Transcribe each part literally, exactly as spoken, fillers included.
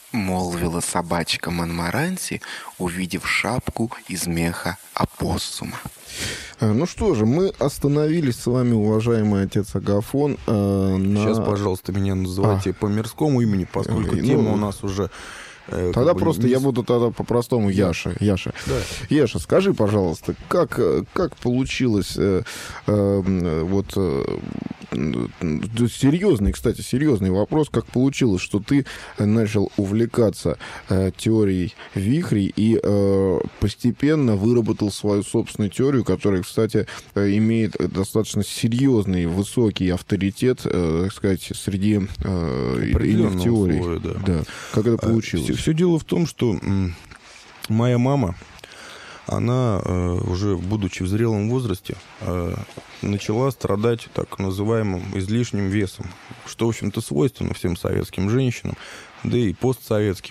молвила собачка Монморанси, увидев шапку из меха опоссума. Ну что же, мы остановились с вами, уважаемый отец Агафон, э, на... Сейчас, пожалуйста, меня называйте а. по мирскому имени, поскольку ну, тема у нас уже... Э, тогда бы, просто не... я буду тогда по-простому Яша. Яша. Да. Яша, скажи, пожалуйста, как, как получилось... Э, э, вот... Э, серьезный, кстати, серьезный вопрос, как получилось, что ты начал увлекаться э, теорией вихрей и э, постепенно выработал свою собственную теорию, которая, кстати, э, имеет достаточно серьезный, высокий авторитет, э, так сказать, среди э, иных теорий. Слоя, да. Да. Как это получилось? Все, все дело в том, что м, моя мама, она, э, уже будучи в зрелом возрасте, э, начала страдать так называемым излишним весом, что, в общем-то, свойственно всем советским женщинам, да и постсоветским.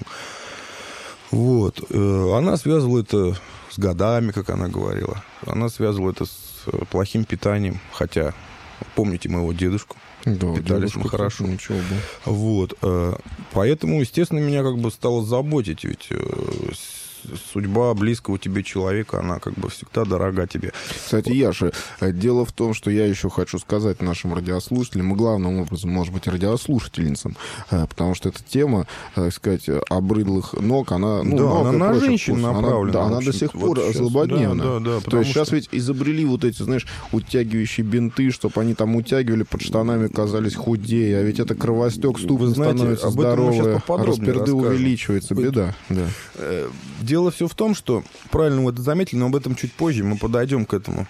Вот. Э, она связывала это с годами, как она говорила. Она связывала это с плохим питанием, хотя, помните моего дедушку, да, питались мы хорошо. Ничего, да. Вот. Э, поэтому, естественно, меня как бы стало заботить, ведь... Э, судьба близкого тебе человека, она как бы всегда дорога тебе. Кстати, Яша, дело в том, что я еще хочу сказать нашим радиослушателям, и главным образом, может быть, радиослушательницам, потому что эта тема, так сказать, обрыдлых ног, она... Ну, да, ног она на женщин направлена. Она, да, она до сих пор вот злободневна. Да, да, да, То есть что... сейчас ведь изобрели вот эти, знаешь, утягивающие бинты, чтобы они там утягивали, под штанами казались худее, а ведь это кровостек, ступни становятся здоровые, расперды увеличивается, беда. Да. Дело все в том, что, правильно вы это заметили, но об этом чуть позже, мы подойдем к этому.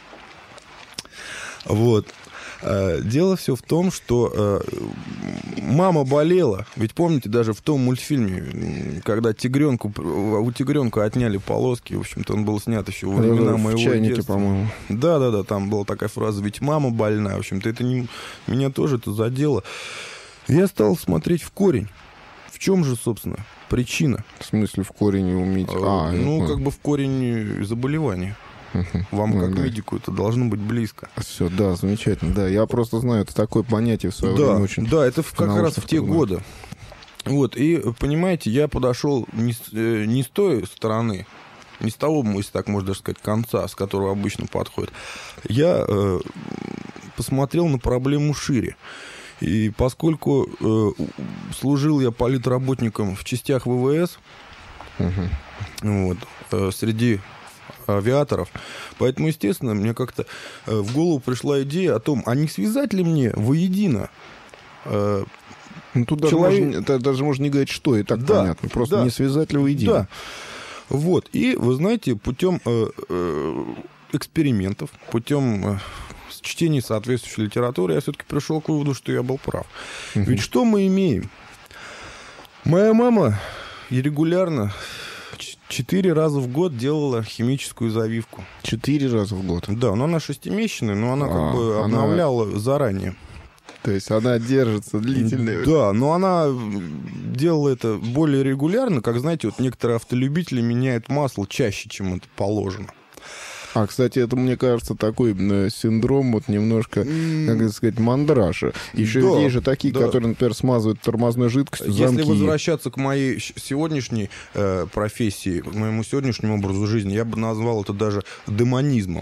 Вот. Дело все в том, что мама болела. Ведь помните, даже в том мультфильме, когда тигренку, у тигренка отняли полоски, в общем-то, он был снят еще во времена в моего чайнике, детства. по-моему. Да-да-да, там была такая фраза, ведь мама больна. В общем-то, это не... меня тоже это задело. Я стал смотреть в корень. В чем же, собственно, причина? В смысле, в корень уметь? А, ну, как бы в корень заболевания. Uh-huh. Вам, ну, как да. медику, это должно быть близко. Все, да, замечательно. Да, я просто знаю, это такое понятие в свое да, время очень... Да, это как раз в те годы. Вот, и, понимаете, я подошел не с, не с той стороны, не с того, если так можно даже сказать, конца, с которого обычно подходит. Я э, посмотрел на проблему шире. И поскольку э, служил я политработником в частях ВВС, uh-huh. вот, э, среди авиаторов, поэтому, естественно, мне как-то э, в голову пришла идея о том, а не связать ли мне воедино э, ну, тут даже, человек... можно, это даже можно не говорить, что, и так да, понятно, просто да, не связать ли воедино. Да. Вот, и, вы знаете, путем э, э, экспериментов, путем... Э, чтении соответствующей литературы я все-таки пришел к выводу, что я был прав. Uh-huh. Ведь что мы имеем? Моя мама регулярно четыре раза в год делала химическую завивку. Четыре раза в год? Да, но она шестимесячная, но она а, как бы обновляла она... заранее. То есть она держится длительное время. Да, но она делала это более регулярно, как, знаете, вот некоторые автолюбители меняют масло чаще, чем это положено. А, кстати, это, мне кажется, такой э, синдром, вот немножко, как это сказать, мандража. Еще да, есть же такие, да. которые, например, смазывают тормозной жидкостью замки. Если возвращаться к моей сегодняшней э, профессии, к моему сегодняшнему образу жизни, я бы назвал это даже демонизмом.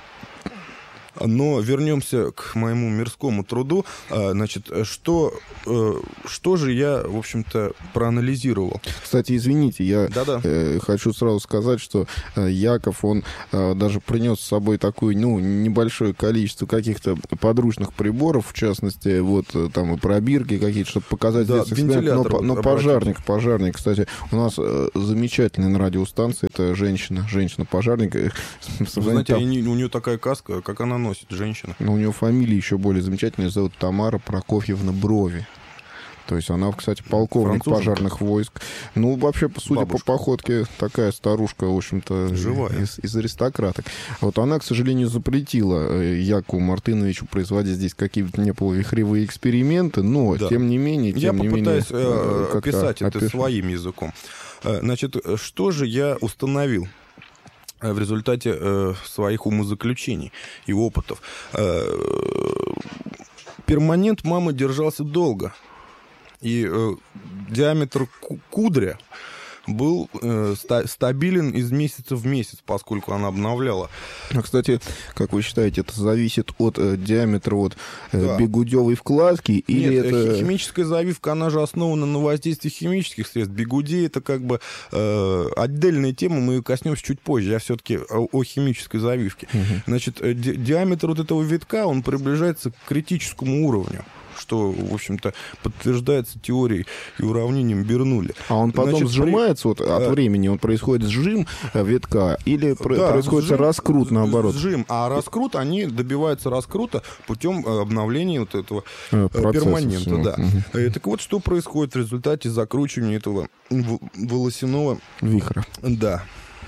Но вернемся к моему мирскому труду. Значит, что, что же я, в общем-то, проанализировал? Кстати, извините, я э, хочу сразу сказать, что Яков, он э, даже принес с собой такое, ну, небольшое количество каких-то подручных приборов, в частности, вот там и пробирки какие-то, чтобы показать да, здесь эксперимент. Но, но пожарник, пожарник, кстати, у нас э, замечательная на радиостанции, это женщина, женщина-пожарник. Вы знаете, там... у нее такая каска, как она носит женщина. Но у нее фамилия еще более замечательная, зовут Тамара Прокофьевна Брови. То есть она, кстати, полковник Француженка. Пожарных войск. Ну, вообще, судя Бабушка. по походке, такая старушка, в общем-то, живая. Из, из аристократок. Вот она, к сожалению, запретила Якову Мартыновичу производить здесь какие-то неполувихревые эксперименты, но, да. тем не менее... Тем Я не попытаюсь менее, описать это опиш... своим языком. Значит, что же я установил в результате э, своих умозаключений и опытов? Э, перманент мамы держался долго. И э, диаметр кудря был э, ста- стабилен из месяца в месяц, поскольку она обновляла. А, кстати, как вы считаете, это зависит от э, диаметра вот, э, Да. бигудевой вкладки? Или Нет, это... химическая завивка, она же основана на воздействии химических средств. Бигуди — это как бы э, отдельная тема, мы ее коснемся чуть позже. Я все-таки о, о химической завивке. Угу. Значит, ди- диаметр вот этого витка, он приближается к критическому уровню, что, в общем-то, подтверждается теорией и уравнением Бернулли. А он потом Значит, сжимается вот, от э, времени, он происходит сжим э, витка, или про- Да, происходит сжим- раскрут наоборот? Сжим, а раскрут, они добиваются раскрута путем э, обновления вот этого Э, э, процесса перманента. всего. Да. Мгм. Э, Так вот, что происходит в результате закручивания этого в- волосяного... Вихра. Да.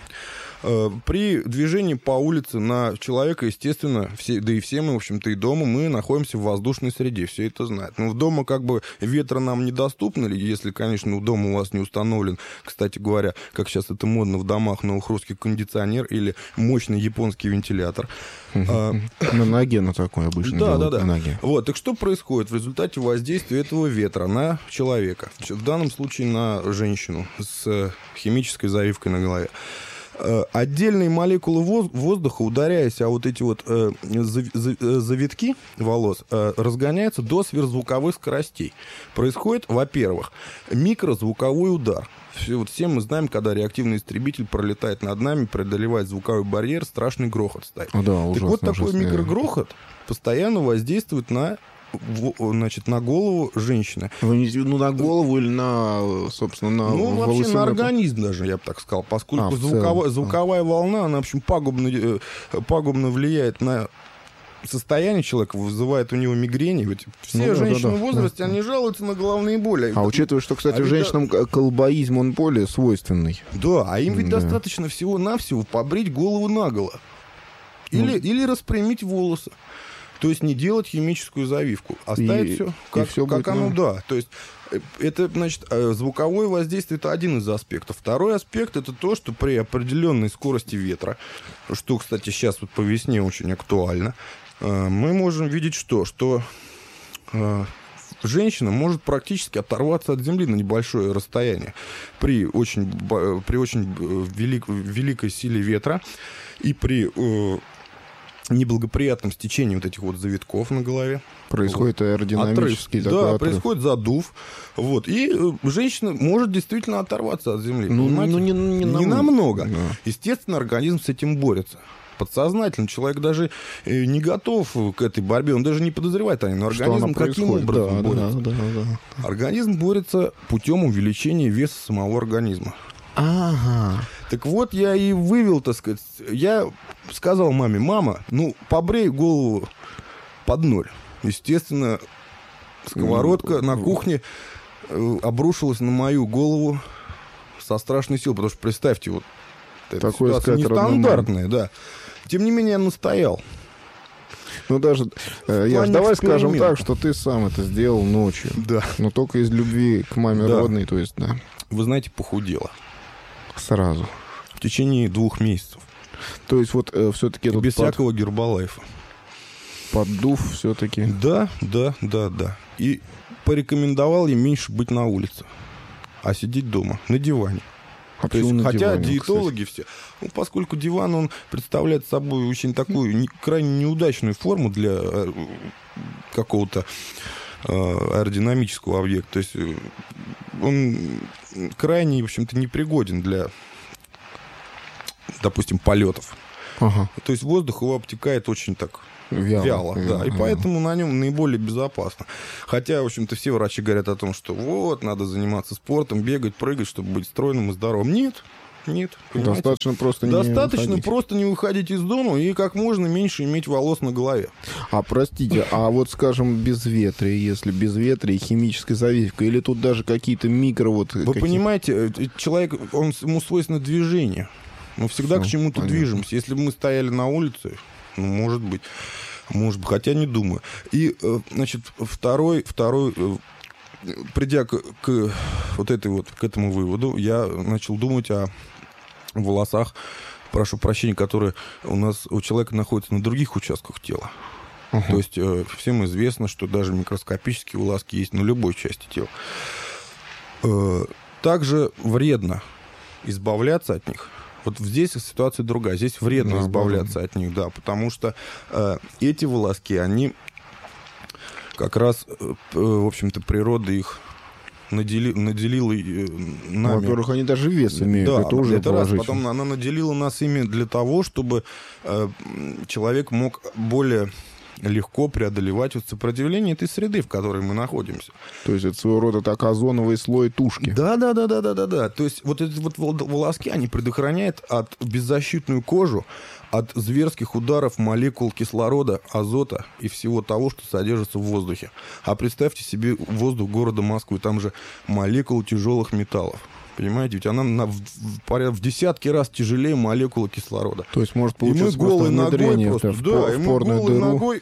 Э, При движении по улице на человека, естественно, все, да и все мы, в общем-то, и дома, мы находимся в воздушной среде, все это знают. Но в дома как бы ветра нам недоступно, или если, конечно, у дома у вас не установлен, кстати говоря, как сейчас это модно в домах, новохрустский кондиционер или мощный японский вентилятор. А, На ноге на такой обычно Да, да, делают, да. на ноге. Вот, так что происходит в результате воздействия этого ветра на человека? В данном случае на женщину с э, химической завивкой на голове. Э, Отдельные молекулы воз- воздуха, ударяясь о вот эти вот э, зав- зав- э, завитки волос, э, разгоняются до сверхзвуковых скоростей. Происходит, во-первых, микрозвуковой удар. Все, вот все мы знаем, когда реактивный истребитель пролетает над нами, преодолевает звуковой барьер, страшный грохот стоит. О, да, Так ужасно, вот, такой ужасно. микрогрохот постоянно воздействует на, в- значит, на голову женщины. Вы не- ну, на голову или на, собственно, на Ну, вообще волосяной- на организм даже, я бы так сказал, поскольку А, в звуковая, целом. звуковая волна, она, в общем, пагубно, э, пагубно влияет на состояние человека, вызывает у него мигрени. Ведь все Ну да, женщины да, в да, возрасте, да. они жалуются на головные боли. А учитывая, что, кстати, А ведь женщинам к- колбоизм, он более свойственный. Да, а им ведь Да. достаточно всего-навсего побрить голову наголо. Или, Ну. или распрямить волосы. То есть не делать химическую завивку. Оставить И- все и как, всё как будет оно, норм. да. То есть э, это, значит, э, звуковое воздействие — это один из аспектов. Второй аспект — это то, что при определенной скорости ветра, что, кстати, сейчас вот по весне очень актуально, э, мы можем видеть что? Что э, женщина может практически оторваться от земли на небольшое расстояние при очень, бо- при очень э, велик- великой силе ветра и при э, неблагоприятном стечении вот этих вот завитков на голове. Происходит аэродинамический Отрыв. такой Да, отрыв. происходит задув. Вот. И э, женщина может действительно оторваться от земли. Ну, понимаете? ну, не, не Не намного. намного. Да. Естественно, организм с этим борется. Подсознательно человек даже э, не готов к этой борьбе, он даже не подозревает о ней, но Что организм оно каким происходит? образом Да, борется? да, да, да. Организм борется путем увеличения веса самого организма. Ага. Так вот, я и вывел, так сказать, я сказал маме: мама, ну, побрей голову под ноль. Естественно, сковородка на кухне э, обрушилась на мою голову со страшной силой, потому что, представьте, вот эта Такое ситуация сказать родной нестандартная, да. Тем не менее, я настоял. Ну, даже, э, Яш, плане давай скажем эксперимента. так, что ты сам это сделал ночью. Да. Но только из любви к маме Да. родной, то есть, да, Вы знаете, похудела. сразу. В течение двух месяцев. То есть, вот все-таки этот Без под- всякого гербалайфа. поддув все-таки. Да, да, да, да. И порекомендовал ей меньше быть на улице, а сидеть дома, на диване. А То есть, почему на хотя диване, диетологи все, ну, поскольку диван, он представляет собой очень такую не- крайне неудачную форму для э, какого-то э, аэродинамического объекта. То есть э, он крайне, в общем-то, непригоден для, допустим, полетов. кстати? Ага. То есть воздух его обтекает очень так Вяло. вяло, да, и Ага. поэтому на нем наиболее безопасно. Хотя, в общем-то, все врачи говорят о том, что вот, надо заниматься спортом, бегать, прыгать, чтобы быть стройным и здоровым. Нет, нет. понимаете? Достаточно просто не Достаточно выходить. просто не выходить из дома и как можно меньше иметь волос на голове. А простите, а вот, скажем, безветрие, если безветрие, химическая завивка, или тут даже какие-то микро вот... Вы какие- понимаете, э, человек, он, ему свойственно движение. Мы всегда Всё, к чему-то понятно. движемся. Если бы мы стояли на улице, ну, может быть, может быть, хотя не думаю. И, э, значит, второй, второй, э, придя к, к вот этой вот, к этому выводу, я начал думать о волосах, прошу прощения, которые у нас, у человека находятся на других участках тела. Ага. То есть э, всем известно, что даже микроскопические волоски есть на любой части тела. Также вредно избавляться от них. Вот здесь ситуация другая. Здесь вредно Наоборот. избавляться от них, да, потому что э, эти волоски, они как раз, э, в общем-то, природа их надели, наделила э, нами. Во-первых, они даже вес имеют, Да, это уже это раз. положительно. Потом она наделила нас ими для того, чтобы э, человек мог более легко преодолевать вот сопротивление этой среды, в которой мы находимся. То есть это своего рода так озоновый слой тушки. Да, да, да, да, да, да, да. То есть вот эти вот волоски, они предохраняют от беззащитную кожу, от зверских ударов молекул кислорода, азота и всего того, что содержится в воздухе. А представьте себе воздух города Москвы, там же молекулы тяжелых металлов. Понимаете, ведь она на, в, в, в десятки раз тяжелее молекулы кислорода. То есть может И мы получиться голой ногой просто, в, да, в, и в мы порную голой дыру. ногой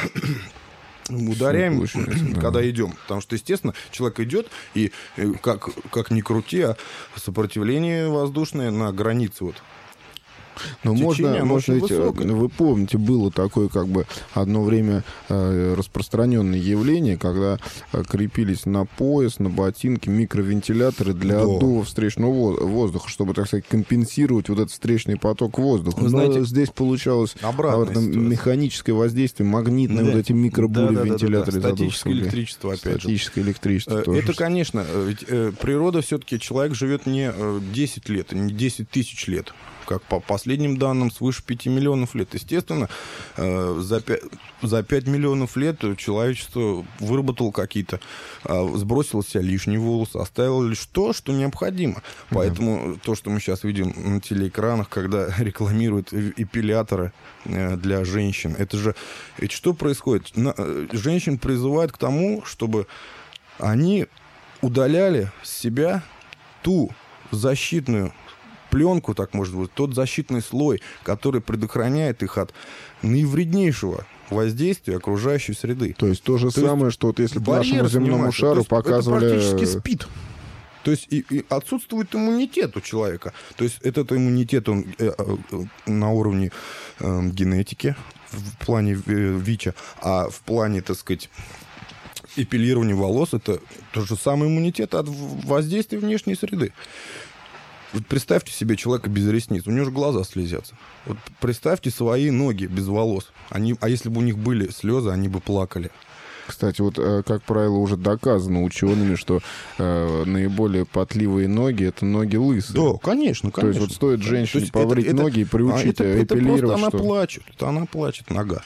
ударяем, Да. когда идем. Потому что, естественно, человек идет, и как, как ни крути, а сопротивление воздушное на границе вот. Но Течение, можно, оно можно очень ведь, высокое. вы помните, было такое как бы одно время э, распространенное явление, когда э, крепились на пояс, на ботинки микровентиляторы для Да. отдува встречного во- воздуха, чтобы, так сказать, компенсировать вот этот встречный поток воздуха. Вы Но знаете, здесь получалось обратная а, там, ситуация. механическое воздействие, магнитные Да. вот эти микробули Да-да-да-да-да. вентиляторы. Статическое электричество, опять же. Статическое электричество Э, тоже. Это, конечно, э, ведь э, природа все-таки, человек живет не э, десять лет, не десять тысяч лет, как по последним данным, свыше пяти миллионов лет. Естественно, э, за пять, за пять миллионов лет человечество выработало какие-то, э, сбросило с себя лишние волосы, оставило лишь то, что необходимо. Поэтому то, что мы сейчас видим на телеэкранах, когда рекламируют эпиляторы э, для женщин, это же... Ведь что происходит? На, э, женщин призывают к тому, чтобы они удаляли с себя ту защитную пленку, так может быть, тот защитный слой, который предохраняет их от наивреднейшего воздействия окружающей среды. То есть то же То самое, что вот если бы Барьер нашему земному снимается. То шару есть показывали... это практически спит. То есть и, и отсутствует иммунитет у человека. То есть этот иммунитет, он э, э, на уровне э, генетики, в плане э, ВИЧа, а в плане, так сказать, эпилирования волос, это тот же самый иммунитет от воздействия внешней среды. Вот представьте себе человека без ресниц, у него же глаза слезятся. Вот представьте свои ноги без волос. Они, а если бы у них были слезы, они бы плакали. Кстати, вот, э, как правило, уже доказано учеными, что э, наиболее потливые ноги — это ноги лысые. Да, конечно, конечно. То есть вот стоит женщине есть побрить это- это- ноги и приучить а это, это эпилировать, просто она что... плачет, это она плачет, нога.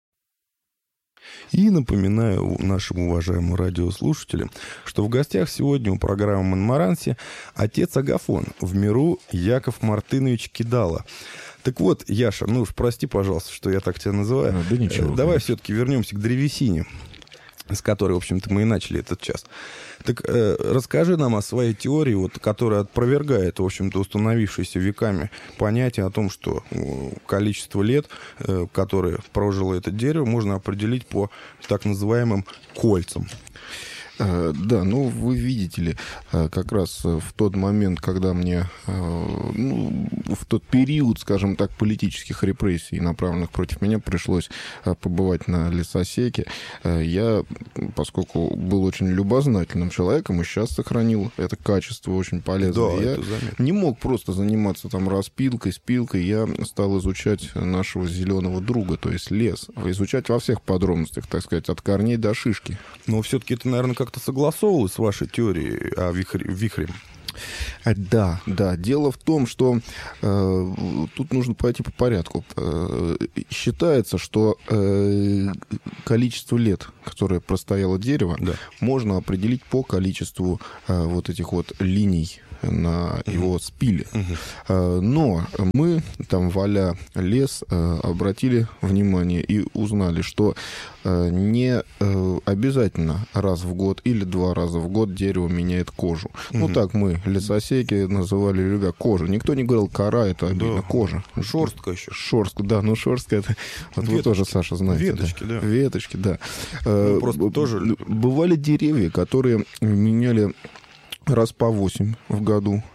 И напоминаю нашим уважаемым радиослушателям, что в гостях сегодня у программы «Монмаранси» отец Агафон, в миру Яков Мартынович Кидала. Так вот, Яша, ну уж прости, пожалуйста, что я так тебя называю. А, да ничего, Э, Давай конечно. все-таки вернемся к древесине, с которой, в общем-то, мы и начали этот час. Так э, расскажи нам о своей теории, вот, которая опровергает, в общем-то, установившееся веками понятие о том, что э, количество лет, э, которые прожило это дерево, можно определить по так называемым кольцам. Э, Да, ну, вы видите ли, э, как раз э, в тот момент, когда мне, э, ну, в тот период, скажем так, политических репрессий, направленных против меня, пришлось э, побывать на лесосеке, э, я, поскольку был очень любознательным человеком, и сейчас сохранил это качество очень полезное, Да, я это заметно. не мог просто заниматься там распилкой, спилкой, я стал изучать нашего зеленого друга, то есть лес, изучать во всех подробностях, так сказать, от корней до шишки. Но все-таки это, наверное, как-то согласовывалось с вашей теорией о вихре. вихре. А, Да, да. Дело в том, что э, тут нужно пойти по порядку. Э, считается, что э, количество лет, которое простояло дерево, Да. можно определить по количеству э, вот этих вот линий на его спиле. Э, Но мы, там, валя лес, э, обратили внимание и узнали, что э, не э, обязательно раз в год или два раза в год дерево меняет кожу. Ну, так мы, лесосеки, называли любя кожу. Никто не говорил кора, это обидно, Да. кожа. Шерстка еще. Шерстка, да, ну шерстка это... Вот вы Веточки. тоже, Саша, знаете. Веточки, да. Веточки, да. Ну, Э, просто б- тоже- б- Бывали деревья, которые меняли раз по восемь в году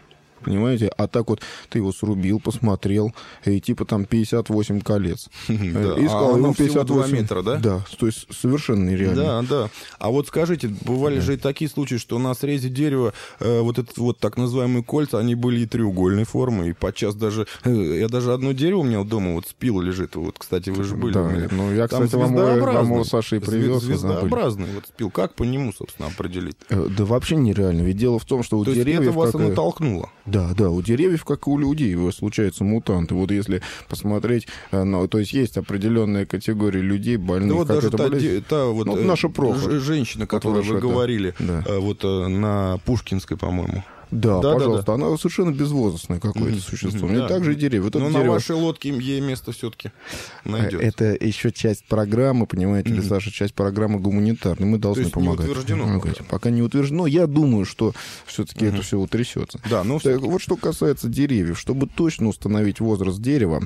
понимаете? А так вот ты его срубил, посмотрел, и типа там пятьдесят восемь колец. И сказал, ему пятьдесят восемь метра, да? Да, то есть совершенно нереально. Да, да. А вот скажите, бывали же и такие случаи, что на срезе дерева э, вот этот вот так называемые кольца, они были и треугольной формы, и подчас даже... Э, я даже одно дерево у меня дома вот спила лежит, вот, кстати, вы же были. Да, у меня. ну я, Там кстати, вам его Саша и привез. Звездообразный вот спил. Как по нему, собственно, определить? Да вообще нереально. Ведь дело в том, что у То деревьев... есть это вас как... и натолкнуло? Да, да, у деревьев, как и у людей, случаются мутанты. Вот если посмотреть, ну, то есть есть определенная категория людей, больных, да вот как даже это та, болезнь. та вот, ну, наша Прохор. Женщина, которую вы говорили, да. вот на Пушкинской, по-моему. Да, да, пожалуйста, да, да. Она совершенно безвозрастное какое-то mm-hmm. существо. Mm-hmm. И также и деревья. Вот но на дерево... вашей лодке ей место все-таки найдется. Это еще часть программы, понимаете ли, mm-hmm. Саша, часть программы гуманитарной. Мы должны То есть помогать. Не утверждено. Помогать. Пока. пока не утверждено. Я думаю, что все-таки mm-hmm. это все утрясется. Да, ну, так, вот что касается деревьев. Чтобы точно установить возраст дерева,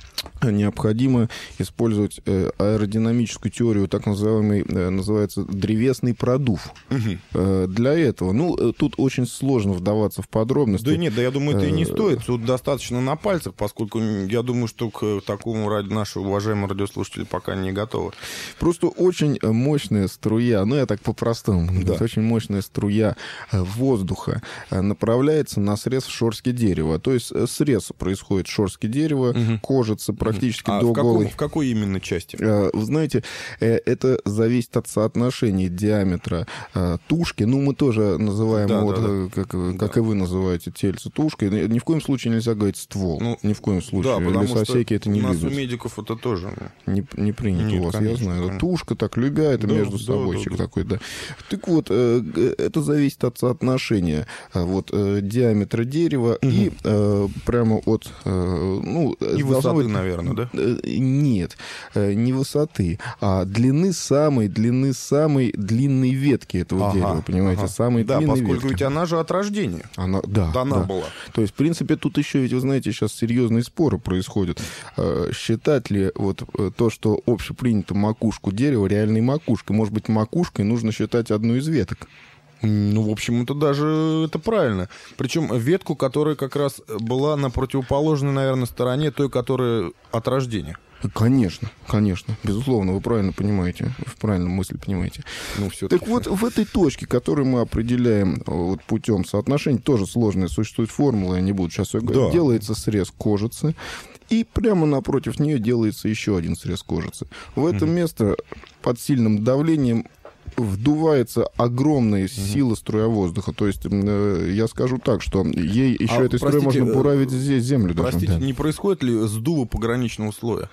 необходимо использовать э, аэродинамическую теорию, так называемый, э, называется, древесный продув. Угу. Э, для этого, ну, э, тут очень сложно вдаваться в подробности. Да нет, да я думаю, это и не стоит. Тут достаточно на пальцах, поскольку я думаю, что к такому ради наши уважаемые радиослушатели пока не готовы. Просто очень мощная струя, ну, я так по-простому, да. очень мощная струя воздуха направляется на срез в шорстке дерева. То есть срез происходит в шорстке дерева, угу. кожица практически а до в каком, голой. В какой именно части? Вы знаете, это зависит от соотношения диаметра тушки. Ну, мы тоже называем, да, вот, да, да. Как, как да. и вы называете тельце тушкой. Ни в коем случае нельзя говорить ствол. Ну, Ни в коем случае. Да, лесосеки это не любят. У нас у медиков это тоже не, не принято. Нет, у вас, конечно, я знаю. Конечно. Тушка так любя, это да, между да, собойчик да, да, такой, да. Так вот, это зависит от соотношения вот, диаметра дерева угу. и прямо от... Ну, и высоты, быть, наверное, да? Нет, не высоты, а длины самой, длины самой длинной ветки этого ага, дерева, понимаете, ага. самой да, длинной поскольку ветки. Ведь она же от рождения. Она, да, Дана да. была. То есть, в принципе, тут еще, ведь вы знаете, сейчас серьезные споры происходят. Считать ли вот то, что общепринято макушку дерева реальной макушкой? Может быть, макушкой нужно считать одну из веток? Ну, в общем, это даже это правильно. Причем ветку, которая как раз была на противоположной, наверное, стороне той, которая от рождения. Конечно, конечно, безусловно, вы правильно понимаете, вы правильно мысль понимаете. Ну, так вот, в этой точке, которую мы определяем вот, путем соотношений, тоже сложная, существует формула, я не буду сейчас ее говорить, да. делается срез кожицы, и прямо напротив нее делается еще один срез кожицы. В это mm-hmm. место под сильным давлением вдувается огромная сила mm-hmm. струя воздуха. То есть э, я скажу так, что ей еще а, этой струей можно буравить здесь землю. Простите, даже, да. не происходит ли сдува пограничного слоя?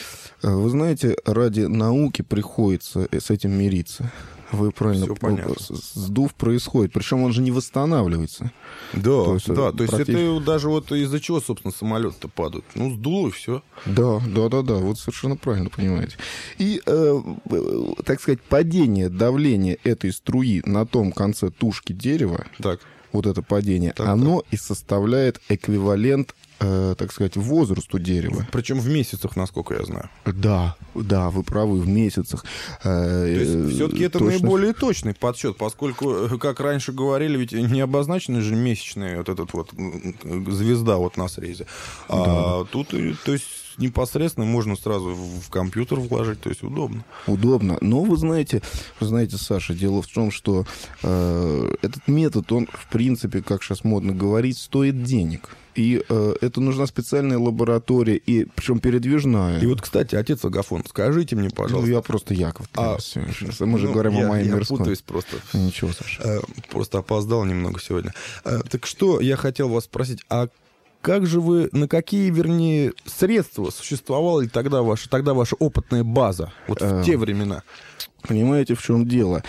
Вы знаете, ради науки приходится с этим мириться. Вы правильно поняли. Сдув происходит. Причем он же не восстанавливается. Да, то есть, да. То есть практически... это даже вот из-за чего, собственно, самолеты-то падают. Ну, сдуло, и все. Да, да, да, да. Вот совершенно правильно понимаете. И, э, так сказать, падение давления этой струи на том конце тушки дерева, так. вот это падение, так, оно так. и составляет эквивалент, э, так сказать, возрасту дерева. Причем в месяцах, насколько я знаю. Да, да, вы правы, в месяцах. То есть все-таки это точность... наиболее точный подсчет, поскольку, как раньше говорили, ведь не обозначены же месячные вот этот вот звезда вот на срезе. А да. тут, то есть, непосредственно можно сразу в компьютер вложить, то есть удобно. Удобно. Но вы знаете, вы знаете, Саша, дело в том, что э, этот метод, он, в принципе, как сейчас модно говорить, стоит денег. И э, это нужна специальная лаборатория, и причем передвижная. И вот, кстати, отец Агафон, скажите мне, пожалуйста. Ну, я просто Яков. А, Мы же ну, говорим я, о моей я мирской. путаюсь просто. Ничего, Саша. Э, просто опоздал немного сегодня. Э, так что я хотел вас спросить, а как же вы, на какие, вернее, средства существовала ли тогда ваша, тогда ваша опытная база, вот в а, те времена? Понимаете, в чем дело?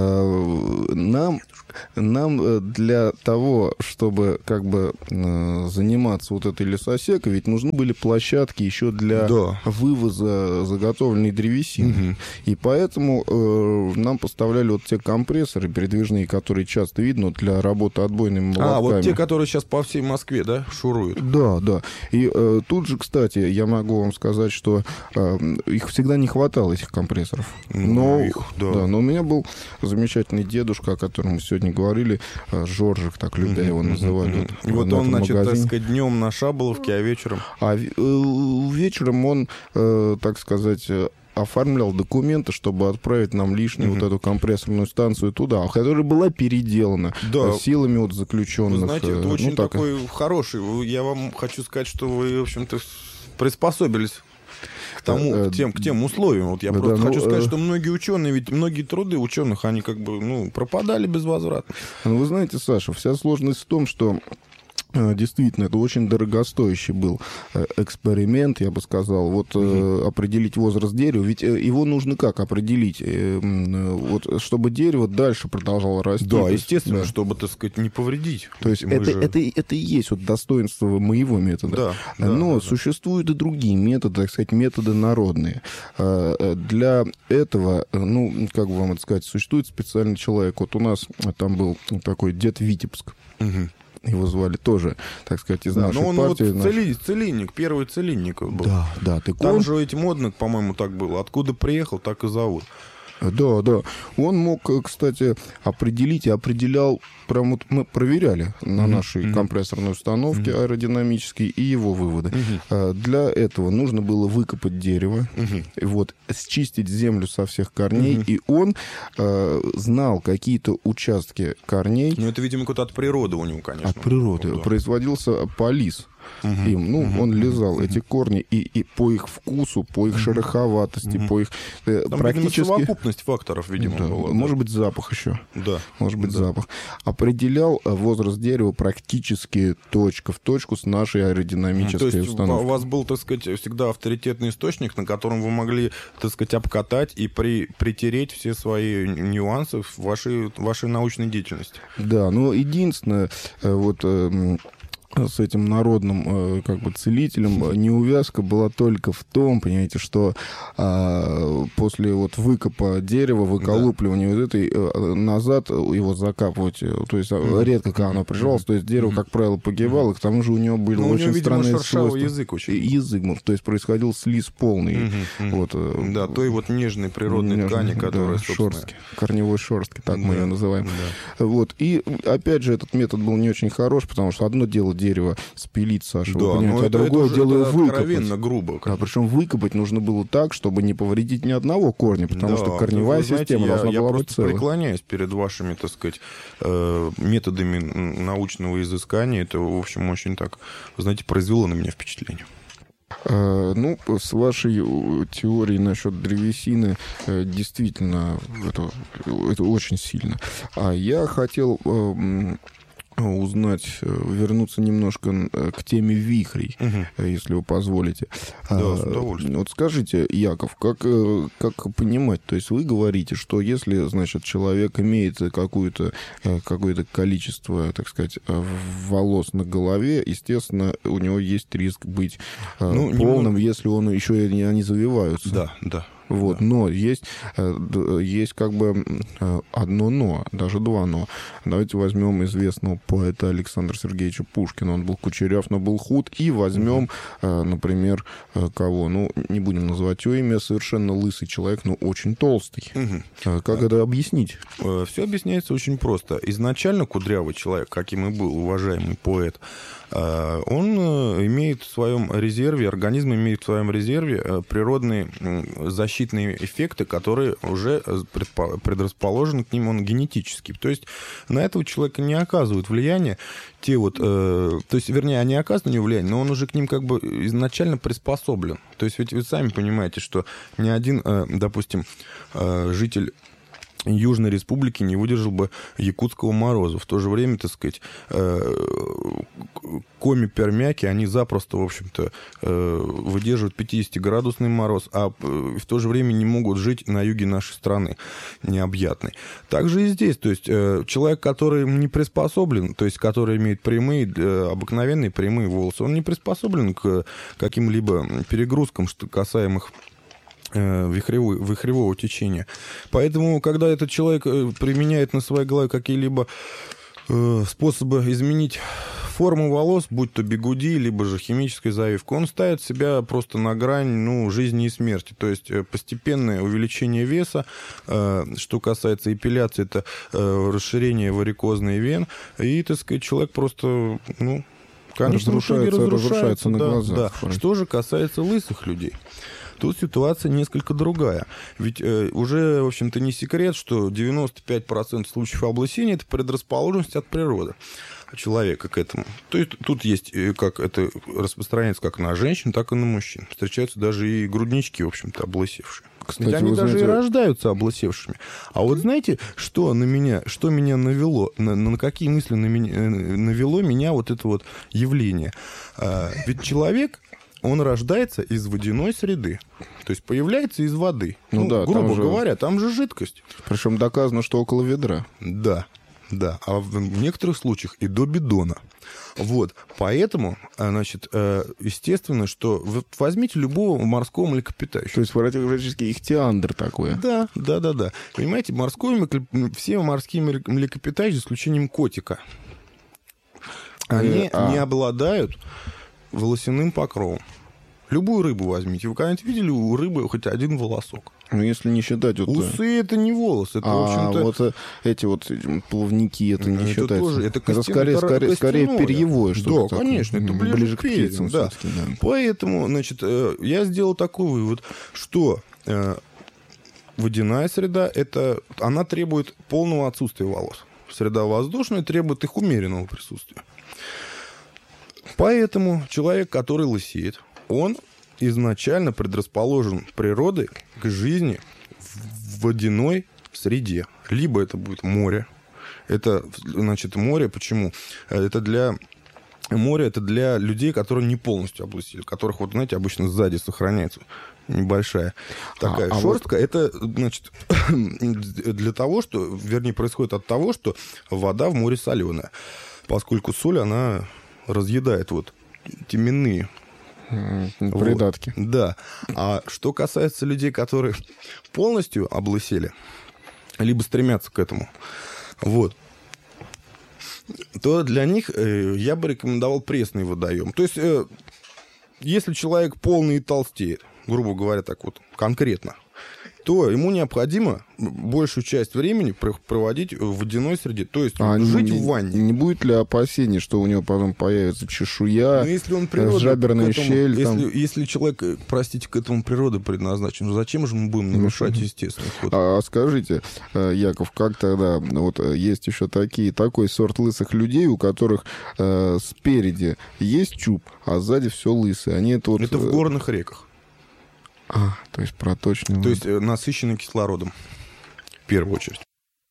Нам, нам для того, чтобы как бы заниматься вот этой лесосекой, ведь нужны были площадки еще для да. вывоза заготовленной древесины. Угу. И поэтому э, нам поставляли вот те компрессоры передвижные, которые часто видно для работы отбойными молотками. А, вот те, которые сейчас по всей Москве, да, шуруют? Да, да. И э, тут же, кстати, я могу вам сказать, что э, их всегда не хватало, этих компрессоров. Но, их, да. Да, но у меня был замечательный дедушка, о котором мы сегодня сегодня говорили, Жоржик, так любя его называли. Вот, и вот он, значит, так сказать, днем на Шаболовке, а вечером? А вечером он, так сказать, оформлял документы, чтобы отправить нам лишнюю mm-hmm. вот эту компрессорную станцию туда, которая была переделана да. силами вот заключенных. Вы знаете, это очень ну, так... такой хороший. Я вам хочу сказать, что вы, в общем-то, приспособились к тому, к тем, к тем условиям. Вот я да, просто да, хочу ну, сказать, что многие ученые, ведь многие труды ученых, они как бы, ну, пропадали безвозвратно. Ну, вы знаете, Саша, вся сложность в том, что действительно, это очень дорогостоящий был эксперимент, я бы сказал. Вот mm-hmm. определить возраст дерева, ведь его нужно как определить? Вот, чтобы дерево дальше продолжало расти. Да, естественно, да. чтобы, так сказать, не повредить. То есть это, же... это, это и есть вот достоинство моего метода. Да, Но да, существуют да. и другие методы, так сказать, методы народные. Для этого, ну, как бы вам это сказать, существует специальный человек. Вот у нас там был такой дед Витебск. Mm-hmm. Его звали тоже, так сказать, из да, нашей но он партии. Вот цели, целинник, первый целинник был. Да, да. Ты Там он... же ведь модно, по-моему, так было. Откуда приехал, так и зовут. Да, да. Он мог, кстати, определить и определял, прям вот мы проверяли на mm-hmm. нашей mm-hmm. компрессорной установке mm-hmm. аэродинамической и его выводы. Mm-hmm. Для этого нужно было выкопать дерево, mm-hmm. вот, счистить землю со всех корней, mm-hmm. и он э, знал какие-то участки корней. Ну, это, видимо, какой-то от природы у него, конечно. От природы. Да. Производился полис. Uh-huh. им. Ну, uh-huh. он лизал uh-huh. эти корни и, и по их вкусу, по их uh-huh. шероховатости, uh-huh. по их э, Там, практически... видимо, совокупность факторов, видимо, да. была. Может быть, запах еще. Да. Может быть, да. запах. Определял возраст дерева практически точка в точку с нашей аэродинамической То есть установкой. У вас был, так сказать, всегда авторитетный источник, на котором вы могли, так сказать, обкатать и при, притереть все свои нюансы в вашей, вашей научной деятельности. Да, но единственное, вот... с этим народным как бы целителем неувязка была только в том, понимаете, что а, после вот выкопа дерева, выколупливания да. вот этой назад его закапывать, то есть mm-hmm. редко когда оно приживалось, то есть дерево, mm-hmm. как правило, погибало, к тому же у него были ну, очень у него, странные видимо, свойства. язык очень. Язык, то есть происходил слиз полный. Mm-hmm. Вот, да, той вот нежной природной нежной, ткани, которая, да, шерстки, корневой шерстки, так да. мы ее называем. Да. Вот, и опять же этот метод был не очень хорош, потому что одно дело дерево спилить, Саша, да, вы понимаете, а это, другое это дело это выкопать. Откровенно грубо. А причем выкопать нужно было так, чтобы не повредить ни одного корня, потому да, что корневая знаете, система я, должна я была быть целой. Я преклоняюсь перед вашими, так сказать, методами научного изыскания. Это, в общем, очень так, вы знаете, произвело на меня впечатление. Ну, с вашей теорией насчет древесины действительно это, это очень сильно. А я хотел узнать, вернуться немножко к теме вихрей, угу. если вы позволите. Да, с удовольствием. Вот скажите, Яков, как, как понимать, то есть вы говорите, что если, значит, человек имеет какое-то, какое-то количество, так сказать, волос на голове, естественно, у него есть риск быть ну, полным, немного... если он еще и они завиваются. Да, да. Вот, да. Но есть, есть как бы одно но, даже два но. Давайте возьмем известного поэта Александра Сергеевича Пушкина. Он был кучеряв, но был худ. И возьмем, uh-huh. например, кого? Ну, не будем называть его имя. Совершенно лысый человек, но очень толстый. Uh-huh. Как uh-huh. это объяснить? Все объясняется очень просто. Изначально кудрявый человек, каким и был уважаемый поэт, он имеет в своем резерве, организм имеет в своем резерве природные защитные эффекты, которые уже предрасположены к ним, он генетически. То есть на этого человека не оказывают влияния те вот, э, то есть, вернее, они оказывают на него влияние, но он уже к ним как бы изначально приспособлен. То есть ведь вы сами понимаете, что ни один, э, допустим, э, житель Южной Республики не выдержал бы якутского мороза. В то же время, так сказать, коми-пермяки, они запросто, в общем-то, выдерживают пятидесятиградусный мороз, а в то же время не могут жить на юге нашей страны необъятной. Также и здесь, то есть человек, который не приспособлен, то есть который имеет прямые, обыкновенные прямые волосы, он не приспособлен к каким-либо перегрузкам, что касаемых Вихревого, вихревого течения. Поэтому, когда этот человек применяет на своей голове какие-либо э, способы изменить форму волос, будь то бигуди, либо же химическая завивка, он ставит себя просто на грань, ну, жизни и смерти. То есть постепенное увеличение веса, что касается эпиляции, это расширение варикозной вен, и, так сказать, человек просто, ну, конечно, разрушается, разрушается, разрушается на да, глазах. Да. Что же касается лысых людей? Тут ситуация несколько другая. Ведь э, уже, в общем-то, не секрет, что девяносто пять процентов случаев облысения – это предрасположенность от природы человека к этому. То есть тут есть, как это распространяется как на женщин, так и на мужчин. Встречаются даже и груднички, в общем-то, облысевшие. Кстати, Ведь они даже знаете... и рождаются облысевшими. А вот знаете, что на меня, что меня навело, на, на какие мысли на меня, навело меня вот это вот явление? А, ведь человек... Он рождается из водяной среды. То есть появляется из воды. Ну, ну да, грубо же... говоря, там же жидкость. Причем доказано, что около ведра. Да, да. А в некоторых случаях и до бидона. Вот. Поэтому, значит, естественно, что возьмите любого морского млекопитающего. То есть практически ихтиандр такой. Да, да, да, да. Понимаете, морской, все морские млекопитающие, с исключением котика, они а... не обладают волосяным покровом. Любую рыбу возьмите. Вы когда-нибудь видели у рыбы хоть один волосок? Ну, если не считать... Вот... Усы — это не волос. Это, а, в общем-то... вот эти вот плавники, это не это считается. Тоже, это костян... это скорее, скорее, скорее перьевое что-то. Да, такое. Конечно, это ближе, ближе к птицам. Да. Да. Поэтому, значит, я сделал такой вывод, что водяная среда, это, она требует полного отсутствия волос. Среда воздушная требует их умеренного присутствия. Поэтому человек, который лысеет, он изначально предрасположен природой к жизни в водяной среде. Либо это будет море. Это, значит, море, почему? Это для... Море — это для людей, которые не полностью облысели, которых, вот, знаете, обычно сзади сохраняется небольшая такая а, шерстка. А вот... Это, значит, для того, что... Вернее, происходит от того, что вода в море соленая. Поскольку соль, она... разъедает вот теменные придатки. Вот. Да. А что касается людей, которые полностью облысели, либо стремятся к этому, вот, то для них э, я бы рекомендовал пресный водоем. То есть, э, если человек полный и толстеет, грубо говоря, так вот конкретно, то ему необходимо большую часть времени проводить в водяной среде, то есть а жить не, в ванне. Не будет ли опасений, что у него потом появится чешуя, если он природа, жаберная этому, щель? Если, там... если человек, простите, к этому природа предназначен, ну зачем же мы будем нарушать естественный ход? А, а скажите, Яков, как тогда, вот есть еще такие, такой сорт лысых людей, у которых э, спереди есть чуб, а сзади все лысые. Они это вот... Это в горных реках. А, то есть проточный. То есть насыщенный кислородом, в первую очередь.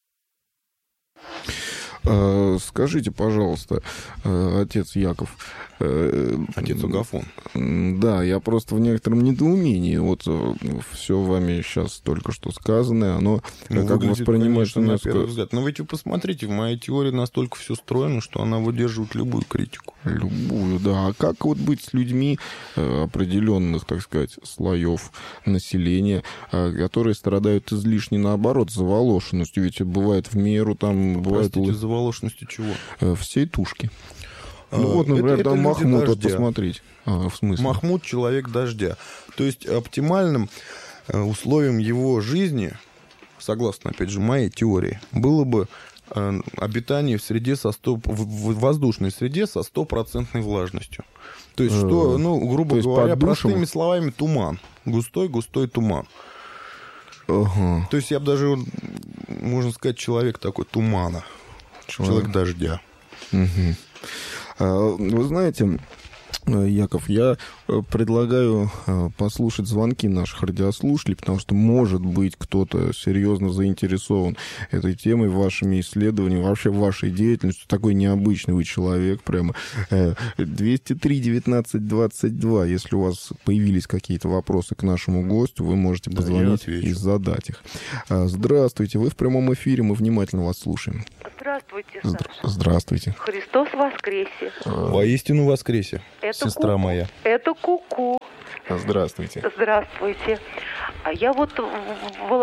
Скажите, пожалуйста, отец Яков. Отец Агафон. Да, я просто в некотором недоумении. Вот все вами сейчас только что сказанное, оно ну, как воспринимается на первый взгляд. Но ведь вы посмотрите, в моей теории настолько все стройно, что она выдерживает любую критику. Любую, да. А как вот быть с людьми определенных, так сказать, слоев населения, которые страдают излишне, наоборот, заволошенностью? Ведь бывает в меру, там... Простите, бывает... заволошенностью чего? Всей тушки. Ну вот, например, это, это там Махмуд, вот посмотреть. А, в смысле? Махмуд — человек дождя. То есть оптимальным условием его жизни, согласно, опять же, моей теории, было бы обитание в среде со сто... в воздушной среде со стопроцентной влажностью. То есть, что, ну, грубо говоря, простыми словами, туман. Густой-густой туман. Ага. То есть я бы даже, можно сказать, человек такой тумана. Человек, человек дождя. Угу. Вы знаете, Яков, я предлагаю послушать звонки наших радиослушателей, потому что, может быть, кто-то серьезно заинтересован этой темой, вашими исследованиями, вообще вашей деятельностью. Такой необычный вы человек, прямо. двести три девятнадцать двадцать два. Если у вас появились какие-то вопросы к нашему гостю, вы можете позвонить да, и задать их. Здравствуйте, вы в прямом эфире, мы внимательно вас слушаем. Здравствуйте, Саша. Здравствуйте. Христос воскресе. Воистину воскресе, это сестра ку-ку. моя. Это ку-ку. Здравствуйте. Здравствуйте. А я вот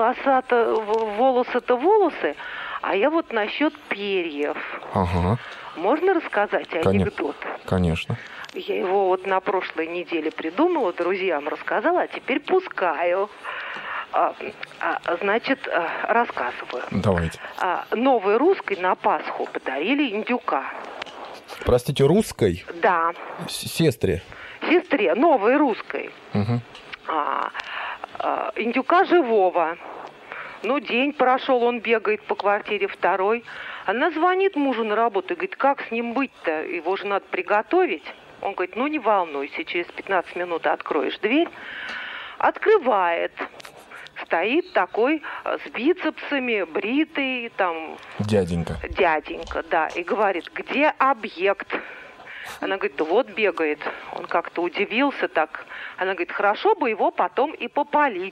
волоса-то, волосы-то волосы, а я вот насчет перьев. Ага. Можно рассказать Конечно. анекдот? Конечно. Я его вот на прошлой неделе придумала, друзьям рассказала, а теперь пускаю. А, а, значит, а, рассказываю. Давайте. А, новой русской на Пасху подарили индюка. Простите, русской? Да. С- Сестре. Сестре, новой русской. Угу. А, а, индюка живого. Ну, день прошел, он бегает по квартире второй. Она звонит мужу на работу и говорит, как с ним быть-то? Его же надо приготовить. Он говорит, ну не волнуйся, через пятнадцать минут откроешь дверь. Открывает. Стоит такой с бицепсами, бритый, там... Дяденька. Дяденька, да. И говорит, где объект? Она говорит, да вот бегает. Он как-то удивился так. Она говорит, хорошо бы его потом и попалить.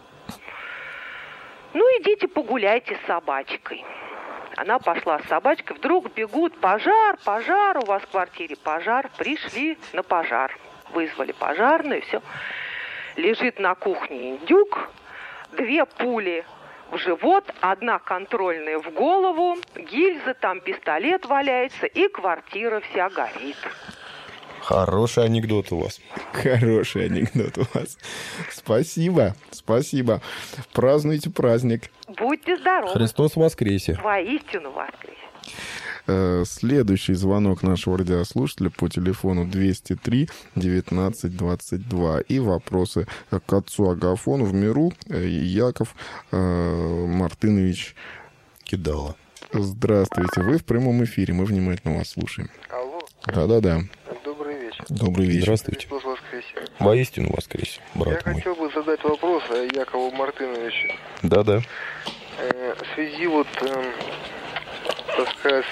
Ну, идите погуляйте с собачкой. Она пошла с собачкой, вдруг бегут, пожар, пожар, у вас в квартире пожар. Пришли на пожар, вызвали пожарную, все. Лежит на кухне индюк, две пули в живот, одна контрольная в голову, гильзы, там пистолет валяется, и квартира вся горит. Хороший анекдот у вас. Хороший анекдот у вас. Спасибо, спасибо. Празднуйте праздник. Будьте здоровы. Христос воскресе. Воистину воскресе. Э, Следующий звонок нашего радиослушателя по телефону двести три девятнадцать двадцать два. И вопросы к отцу Агафону в миру. Э, Яков э, Мартынович Кидала. Здравствуйте. Вы в прямом эфире. Мы внимательно вас слушаем. Алло, Да-да-да. добрый вечер. Добрый вечер. Здравствуйте. Христос воскресе. Воистину воскресе, Я брат мой. хотел бы задать вопрос Якову Мартыновичу. Да-да. Э, в связи вот, э, так сказать,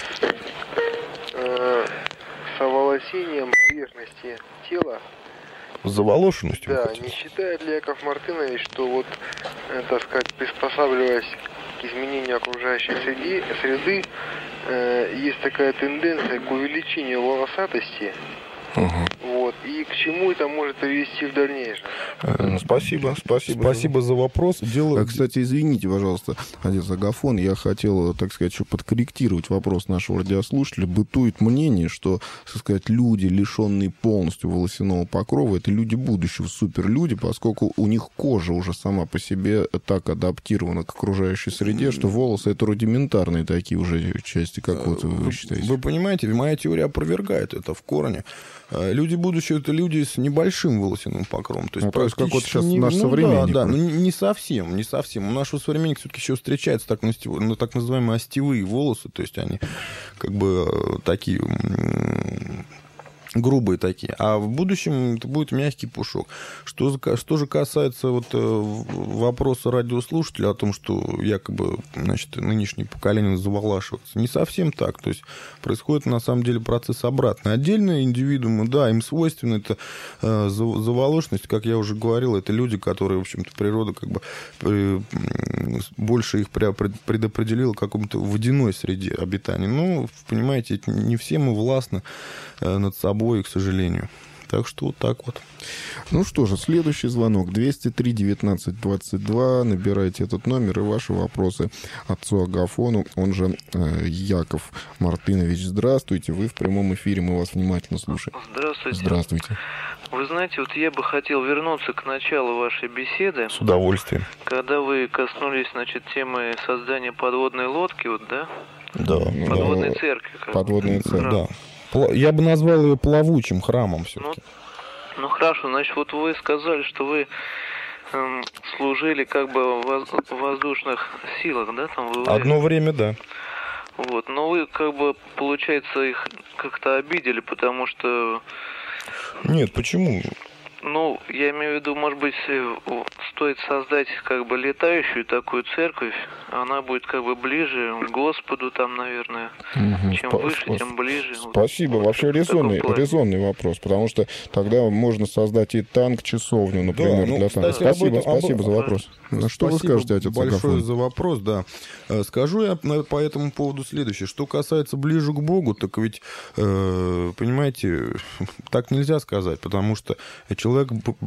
э, с оволосением поверхности тела, С заволошенностью. да, вы хотите? не считает ли Яков Мартынович, что вот, э, так сказать, приспосабливаясь к изменению окружающей среды, среды э, есть такая тенденция к увеличению волосатости? Ага. Вот. И к чему это может привести в дальнейшем? Э, Спасибо, спасибо. Спасибо за вопрос. Дело... А, Кстати, извините, пожалуйста, отец Агафон, я хотел, так сказать, еще подкорректировать вопрос нашего радиослушателя. Бытует мнение, что, так сказать, люди, лишенные полностью волосяного покрова, это люди будущего, суперлюди, поскольку у них кожа уже сама по себе так адаптирована к окружающей среде, что волосы — это рудиментарные такие уже части, как вот вы считаете? Вы понимаете, моя теория опровергает это в корне. Люди будущего — это люди с небольшим волосяным покровом. То есть, Ну, то есть, как вот практически сейчас не- наш ну, современник. Да, да, но не, не совсем, не совсем. У нашего современника все-таки еще встречаются так, ну, так называемые остевые волосы. То есть они как бы э, такие... м- грубые такие, а в будущем это будет мягкий пушок. Что, за- что же касается вот э, вопроса радиослушателя о том, что якобы, значит, нынешнее поколение заволашивается, не совсем так. То есть происходит на самом деле процесс обратный. Отдельные индивидуумы, да, им свойственна эта э, зав- заволошенность, как я уже говорил, это люди, которые, в общем-то, природа как бы э, больше их пря- пред- предопределила к какому-то водяной среде обитания. Ну, понимаете, не все мы властны э, над собой, к сожалению. Так что вот так вот. Ну что же, следующий звонок. двести три девятнадцать двадцать два. Набирайте этот номер и ваши вопросы отцу Агафону, он же э, Яков Мартынович. Здравствуйте, вы в прямом эфире, мы вас внимательно слушаем. Здравствуйте. Здравствуйте. Вы знаете, вот я бы хотел вернуться к началу вашей беседы, С удовольствием. когда вы коснулись, значит, темы создания подводной лодки, вот, да? Да. Подводной да. церкви. как бы. Подводная церковь. Храм. Да. Пла- Я бы назвал ее плавучим храмом все-таки. Ну хорошо, значит, вот вы сказали, что вы эм, служили как бы в воз- в воздушных силах, да? Там вы Одно время, да. Вот, но вы как бы, получается, их как-то обидели, потому что, Нет, почему? ну, я имею в виду, может быть, э, стоит создать как бы летающую такую церковь, она будет как бы ближе к Господу там, наверное. Мгм. Чем Спа- выше, спа- тем ближе. Спасибо. Вот Вообще в таком резонный, плане. резонный вопрос, потому что тогда можно создать и танк-часовню, например, ну, для танка. кстати, об Спасибо, этом- об- спасибо за вопрос. Ну, что вы Спасибо скажете, отец большое Агафон? за вопрос, да. Э, Скажу я на- по этому поводу следующее. Что касается ближе к Богу, так ведь, э, понимаете, так нельзя сказать, потому что человек б-